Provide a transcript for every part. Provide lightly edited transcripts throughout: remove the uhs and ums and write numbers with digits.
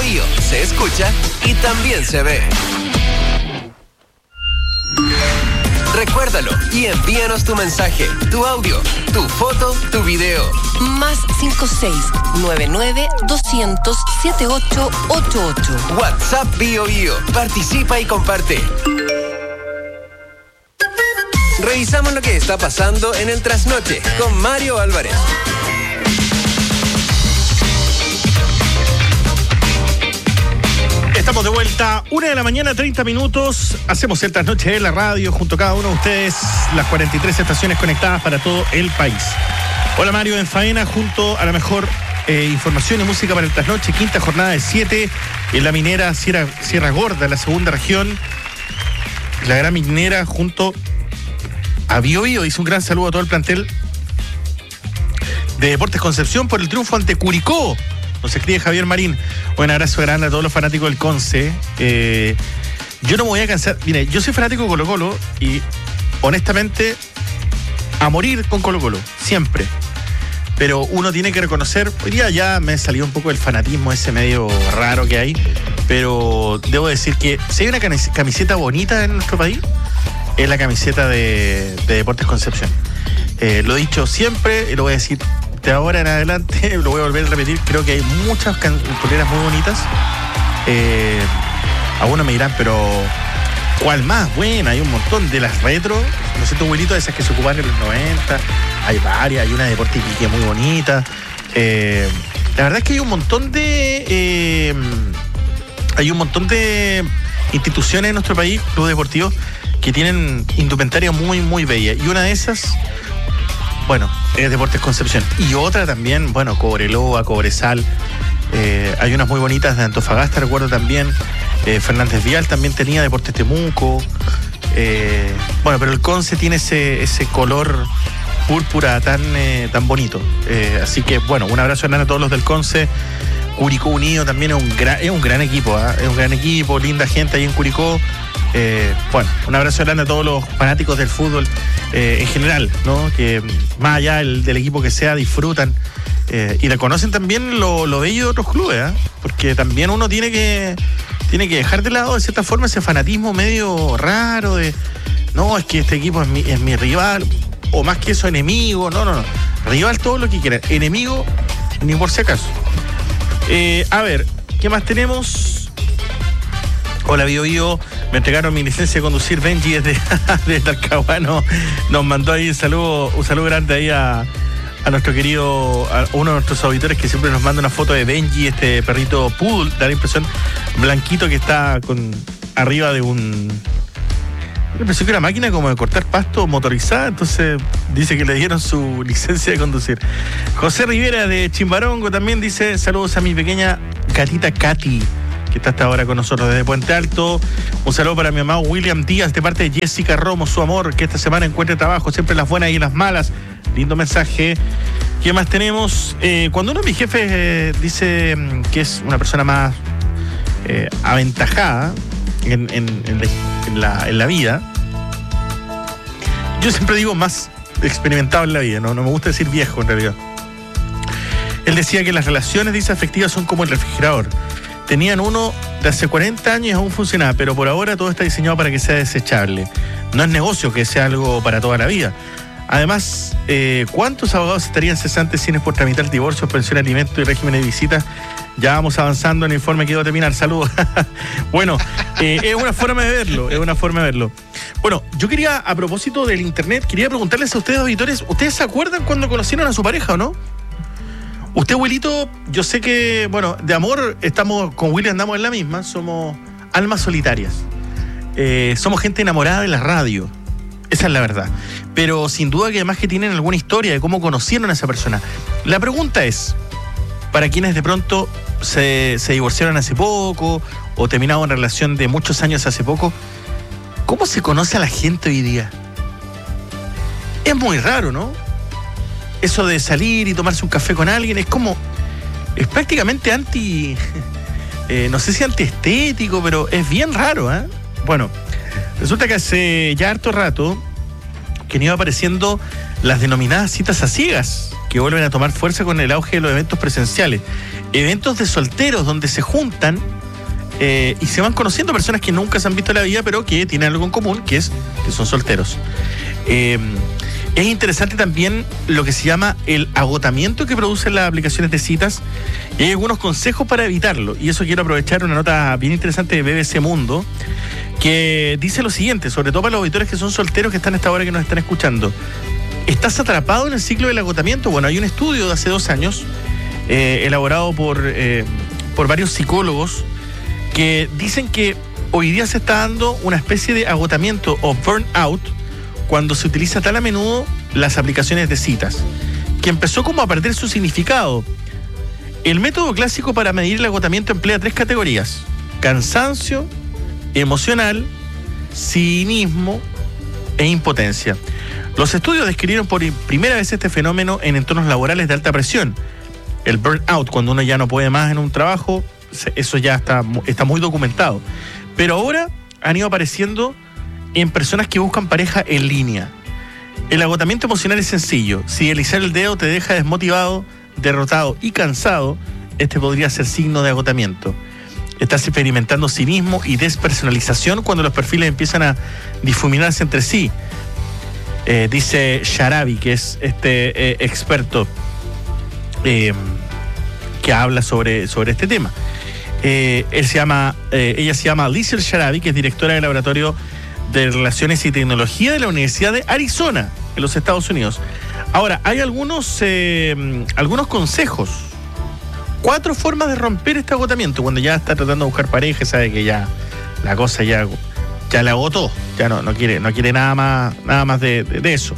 Bío se escucha y también se ve. Recuérdalo y envíanos tu mensaje, tu audio, tu foto, tu video. Más 56-99-200-7888. WhatsApp Bío. Participa y comparte. Revisamos lo que está pasando en el trasnoche con Mario Álvarez. Estamos de vuelta, 1:30 a.m. Hacemos el trasnoche de la radio junto a cada uno de ustedes, las 43 estaciones conectadas para todo el país. Hola Mario, en faena junto a la mejor información y música para el trasnoche, quinta jornada de 7 en la minera Sierra Gorda, la segunda región, la gran minera junto a Bío. Hizo un gran saludo a todo el plantel de Deportes Concepción por el triunfo ante Curicó. Nos escribe Javier Marín. Un abrazo grande a todos los fanáticos del Conce. Yo no me voy a cansar. Mire, yo soy fanático de Colo-Colo y honestamente a morir con Colo-Colo, siempre. Pero uno tiene que reconocer, hoy día ya me salió un poco el fanatismo ese medio raro que hay, pero debo decir que si hay una camiseta bonita en nuestro país, es la camiseta de Deportes Concepción. Lo he dicho siempre y lo voy a decir de ahora en adelante, lo voy a volver a repetir. Creo que hay muchas poleras muy bonitas. Algunos me dirán, pero ¿cuál más? Bueno, hay un montón de las retro, no sé, tu abuelito, de esas que se ocupaban en los 90. Hay varias, hay una de Deporte Iquique muy bonita. La verdad es que hay un montón de instituciones en nuestro país, clubes deportivos, que tienen indumentaria muy, muy bella. Y una de esas, bueno, es Deportes Concepción. Y otra también, bueno, Cobreloa, Cobresal. Hay unas muy bonitas de Antofagasta, recuerdo también. Fernández Vial también tenía Deportes Temuco. Bueno, pero el Conce tiene ese color púrpura tan bonito. Así que, bueno, un abrazo grande a todos los del Conce. Curicó Unido también es un gran equipo, ¿eh? Es un gran equipo, linda gente ahí en Curicó. Bueno, un abrazo grande a todos los fanáticos del fútbol en general, ¿no? Que más allá del equipo que sea, disfrutan y reconocen también lo bello de otros clubes, ¿eh? Porque también uno tiene que dejar de lado, de cierta forma, ese fanatismo medio raro de no, es que este equipo es mi rival, o más que eso, enemigo. No. Rival todo lo que quieran, enemigo ni por si acaso. A ver, ¿qué más tenemos? Hola Bío, me entregaron mi licencia de conducir. Benji desde Talcahuano nos mandó ahí un saludo grande ahí a nuestro querido, a uno de nuestros auditores que siempre nos manda una foto de Benji, este perrito poodle, da la impresión, blanquito, que está arriba de me impresión que una máquina como de cortar pasto motorizada. Entonces dice que le dieron su licencia de conducir. José Rivera de Chimbarongo también dice: saludos a mi pequeña gatita Katy, que está hasta ahora con nosotros desde Puente Alto. Un saludo para mi mamá William Díaz de parte de Jessica Romo, su amor, que esta semana encuentre trabajo, siempre las buenas y las malas. Lindo mensaje. ¿Qué más tenemos? Cuando uno de mis jefes dice que es una persona más aventajada en la vida, yo siempre digo más experimentado en la vida, no me gusta decir viejo en realidad. Él decía que las relaciones, dice, afectivas son como el refrigerador. Tenían uno de hace 40 años y aún funcionaba, pero por ahora todo está diseñado para que sea desechable. No es negocio que sea algo para toda la vida. Además, ¿cuántos abogados estarían cesantes por tramitar divorcios, pensión, alimentos y régimen de visitas? Ya vamos avanzando en el informe que iba a terminar. Saludos. Bueno, es una forma de verlo, Bueno, yo quería, a propósito del internet, quería preguntarles a ustedes, auditores, ¿ustedes se acuerdan cuando conocieron a su pareja o no? Usted, abuelito, yo sé que, bueno, de amor con Willy andamos en la misma, somos almas solitarias. Somos gente enamorada de la radio. Esa es la verdad. Pero sin duda que además que tienen alguna historia de cómo conocieron a esa persona. La pregunta es, para quienes de pronto se divorciaron hace poco o terminaron una relación de muchos años hace poco, ¿cómo se conoce a la gente hoy día? Es muy raro, ¿no? Eso de salir y tomarse un café con alguien es prácticamente no sé si antiestético, pero es bien raro, ¿eh? Bueno, resulta que hace ya harto rato que han ido apareciendo las denominadas citas a ciegas, que vuelven a tomar fuerza con el auge de los eventos presenciales. Eventos de solteros donde se juntan y se van conociendo personas que nunca se han visto en la vida, pero que tienen algo en común, que son solteros. Es interesante también lo que se llama el agotamiento que producen las aplicaciones de citas, y hay algunos consejos para evitarlo, y eso quiero aprovechar una nota bien interesante de BBC Mundo, que dice lo siguiente, sobre todo para los auditores que son solteros que están a esta hora que nos están escuchando. ¿Estás atrapado en el ciclo del agotamiento? Bueno, hay un estudio de hace 2 años, elaborado por varios psicólogos, que dicen que hoy día se está dando una especie de agotamiento o burnout cuando se utiliza tan a menudo las aplicaciones de citas, que empezó como a perder su significado. El método clásico para medir el agotamiento emplea 3 categorías: cansancio, emocional, cinismo e impotencia. Los estudios describieron por primera vez este fenómeno en entornos laborales de alta presión. El burnout, cuando uno ya no puede más en un trabajo, eso ya está muy documentado. Pero ahora han ido apareciendo en personas que buscan pareja en línea. El agotamiento emocional es sencillo. Si deslizar el dedo te deja desmotivado, derrotado y cansado, este podría ser signo de agotamiento. Estás experimentando cinismo y despersonalización cuando los perfiles empiezan a difuminarse entre sí. Dice Sharabi, que es experto que habla sobre este tema. Ella se llama Liesl Sharabi, que es directora del Laboratorio de Relaciones y Tecnología de la Universidad de Arizona, en los Estados Unidos. Ahora, hay algunos consejos. 4 formas de romper este agotamiento. Cuando ya está tratando de buscar pareja, sabe que ya la cosa ya la agotó, ya no quiere nada más de eso.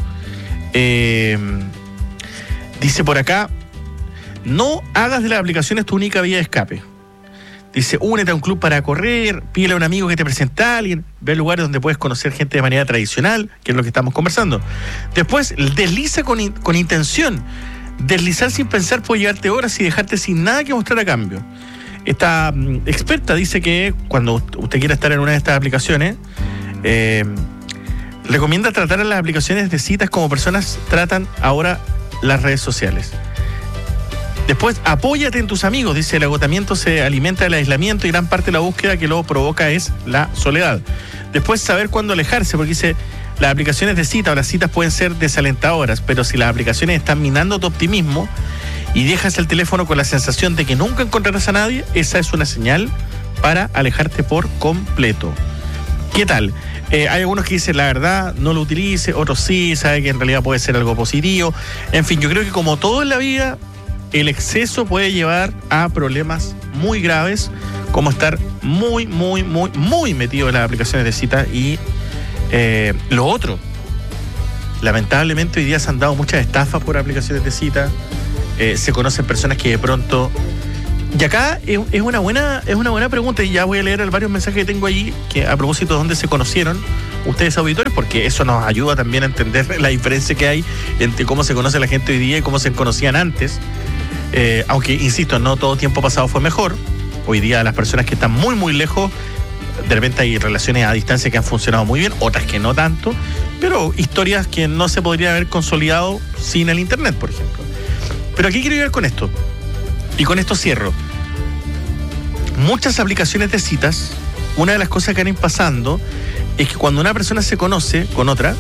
Dice por acá: no hagas de las aplicaciones tu única vía de escape. Dice: únete a un club para correr, pídele a un amigo que te presente a alguien, ve lugares donde puedes conocer gente de manera tradicional, que es lo que estamos conversando. Después, desliza con intención. Deslizar sin pensar puede llevarte horas y dejarte sin nada que mostrar a cambio. Esta experta dice que cuando usted quiera estar en una de estas aplicaciones, recomienda tratar a las aplicaciones de citas como personas tratan ahora las redes sociales. Después, apóyate en tus amigos. Dice: el agotamiento se alimenta del aislamiento y gran parte de la búsqueda que luego provoca es la soledad. Después, saber cuándo alejarse, porque dice: las aplicaciones de cita o las citas pueden ser desalentadoras, pero si las aplicaciones están minando tu optimismo y dejas el teléfono con la sensación de que nunca encontrarás a nadie, esa es una señal para alejarte por completo. ¿Qué tal? Hay algunos que dicen: la verdad, no lo utilice, otros sí, sabe que en realidad puede ser algo positivo. En fin, yo creo que como todo en la vida, el exceso puede llevar a problemas muy graves, como estar muy metido en las aplicaciones de cita. Y lo otro, lamentablemente hoy día se han dado muchas estafas por aplicaciones de cita. Se conocen personas que de pronto... Y acá es una buena pregunta, y ya voy a leer varios mensajes que tengo allí, que a propósito de dónde se conocieron ustedes, auditores, porque eso nos ayuda también a entender la diferencia que hay entre cómo se conoce la gente hoy día y cómo se conocían antes. Aunque, insisto, no todo tiempo pasado fue mejor. Hoy día las personas que están muy lejos, de repente hay relaciones a distancia que han funcionado muy bien, otras que no tanto, pero historias que no se podrían haber consolidado sin el internet, por ejemplo. Pero aquí quiero llegar con esto, y con esto cierro. Muchas aplicaciones de citas, una de las cosas que han ido pasando es que cuando una persona se conoce con otra,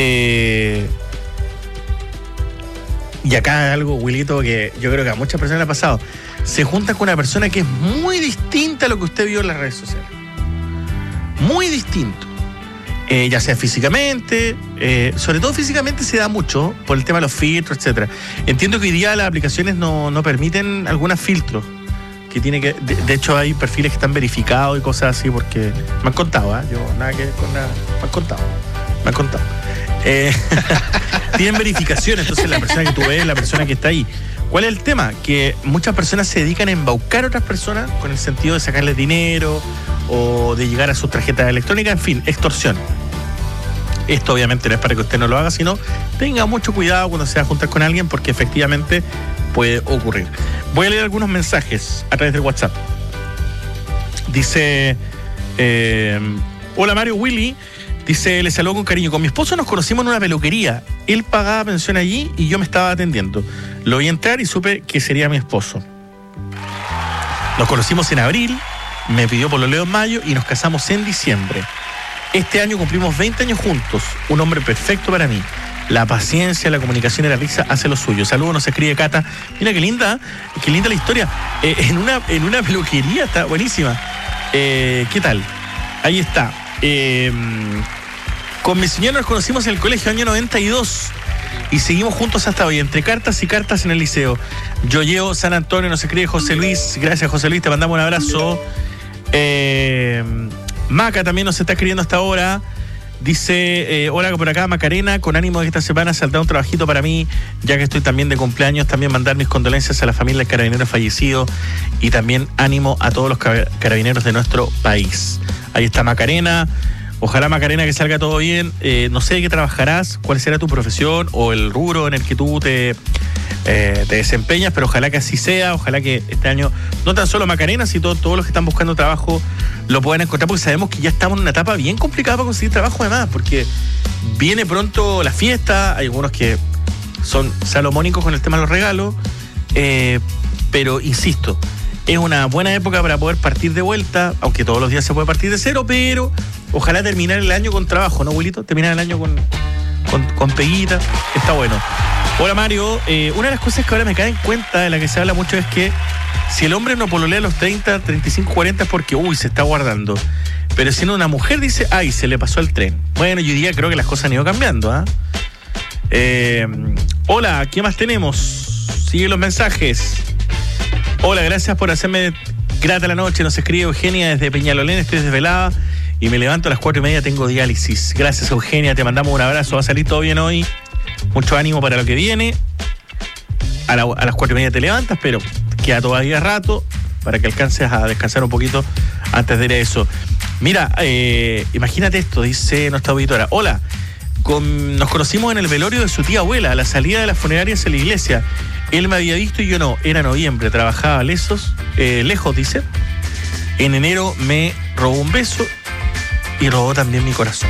y acá algo, Wilito, que yo creo que a muchas personas le ha pasado, se junta con una persona que es muy distinta a lo que usted vio en las redes sociales. Muy distinto. Ya sea físicamente, sobre todo físicamente se da mucho por el tema de los filtros, etcétera. Entiendo que hoy día las aplicaciones no permiten algunos filtros, que tiene que, de hecho hay perfiles que están verificados y cosas así, porque me han contado, yo nada que ver con nada, me han contado. Tienen verificaciones, entonces la persona que tú ves es la persona que está ahí. ¿Cuál es el tema? Que muchas personas se dedican a embaucar a otras personas con el sentido de sacarles dinero o de llegar a sus tarjetas electrónicas, en fin, extorsión. Esto obviamente no es para que usted no lo haga, sino tenga mucho cuidado cuando se va a juntar con alguien, porque efectivamente puede ocurrir. Voy a leer algunos mensajes a través del WhatsApp. Dice: hola Mario, Willy, Dice, le saludo con cariño. Con mi esposo nos conocimos en una peluquería. Él pagaba pensión allí y yo me estaba atendiendo. Lo vi entrar y supe que sería mi esposo. Nos conocimos en abril, me pidió pololeo en mayo y nos casamos en diciembre. Este año cumplimos 20 años juntos. Un hombre perfecto para mí. La paciencia, la comunicación y la risa hace lo suyo. Saludos, nos escribe Cata. Mira qué linda la historia. En una peluquería, está buenísima. ¿Qué tal? Ahí está. Con mi señora nos conocimos en el colegio año 92 y seguimos juntos hasta hoy, entre cartas y cartas en el liceo. Yo llevo San Antonio, nos escribe José Luis. Gracias, José Luis, te mandamos un abrazo. Maca también nos está escribiendo hasta ahora. Dice, hola por acá, Macarena, con ánimo de que esta semana saldrá un trabajito para mí, ya que estoy también de cumpleaños, también mandar mis condolencias a la familia del carabinero fallecido y también ánimo a todos los carabineros de nuestro país. Ahí está Macarena. Ojalá, Macarena, que salga todo bien. No sé de qué trabajarás, cuál será tu profesión o el rubro en el que tú te desempeñas, pero ojalá que así sea. Ojalá que este año, no tan solo Macarena, sino todos los que están buscando trabajo lo puedan encontrar, porque sabemos que ya estamos en una etapa bien complicada para conseguir trabajo, además, porque viene pronto la fiesta. Hay algunos que son salomónicos con el tema de los regalos, pero insisto, es una buena época para poder partir de vuelta, aunque todos los días se puede partir de cero, pero ojalá terminar el año con trabajo, ¿no, abuelito? Terminar el año con peguita, está bueno. Hola, Mario. Una de las cosas que ahora me cae en cuenta, de la que se habla mucho, es que si el hombre no pololea a los 30, 35, 40 es porque, se está guardando. Pero si no, una mujer dice, se le pasó el tren. Bueno, yo diría, creo que las cosas han ido cambiando, ¿ah? Hola, ¿qué más tenemos? Sigue los mensajes. Hola, gracias por hacerme grata la noche. Nos escribe Eugenia desde Peñalolén, estoy desvelada y me levanto a las 4:30, tengo diálisis. Gracias, Eugenia, te mandamos un abrazo. Va a salir todo bien hoy. Mucho ánimo para lo que viene. A las 4:30 te levantas, pero queda todavía rato para que alcances a descansar un poquito antes de ir a eso. Mira, imagínate esto, dice nuestra auditora. Hola, nos conocimos en el velorio de su tía abuela, a la salida de las funerarias en la iglesia. Él me había visto y yo no. Era noviembre, trabajaba lejos, dice. En enero me robó un beso y robó también mi corazón.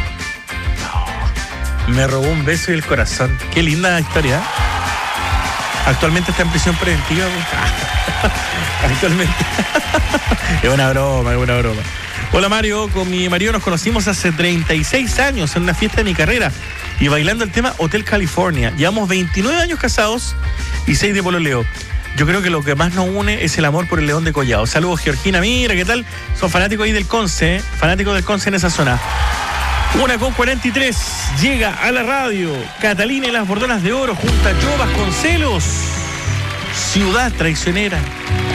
Me robó un beso y el corazón. Qué linda historia, ¿eh? Actualmente está en prisión preventiva. Actualmente. Es una broma. Hola, Mario. Con mi marido nos conocimos hace 36 años en una fiesta de mi carrera y bailando el tema Hotel California. Llevamos 29 años casados y 6 de pololeo. Yo creo que lo que más nos une es el amor por el León de Collado. Saludos, Georgina. Mira, ¿qué tal? Son fanáticos ahí del Conce, fanáticos del Conce en esa zona. 1:43, llega a la radio Catalina y las Bordonas de Oro junto a Joe Vasconcelos. Ciudad traicionera.